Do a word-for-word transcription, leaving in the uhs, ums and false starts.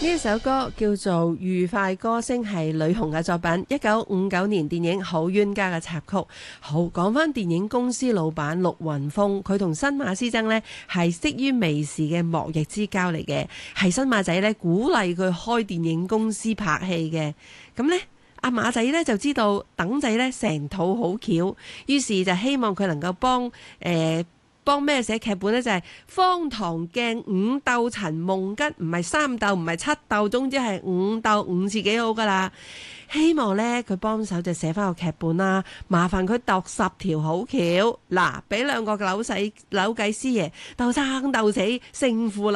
呢首歌叫做《愉快歌聲》，係呂紅嘅作品，一九五九年電影《好冤家》嘅插曲。好，講翻電影公司老闆陸雲峰，佢同新馬師曾呢係識於微時嘅莫逆之交嚟嘅，係新馬仔呢鼓勵佢開電影公司拍戲嘅。咁呢，阿馬仔呢就知道等仔呢成套好橋，於是就希望佢能夠幫誒。呃幫咩寫劇本呢？就係、是、荒唐鏡五鬥陳夢吉，唔係三鬥，唔係七鬥，總之係五鬥，五次幾好噶啦。希望呢，佢幫手就寫翻個劇本啦，麻煩佢度十條好橋，嗱，俾兩個扭使扭計師爺鬥生鬥死勝負啦。